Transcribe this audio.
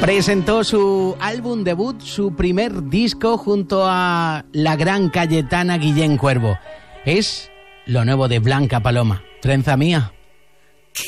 Presentó su álbum debut, su primer disco junto a la gran cayetana Guillén Cuervo. Es lo nuevo de Blanca Paloma. Trenza mía.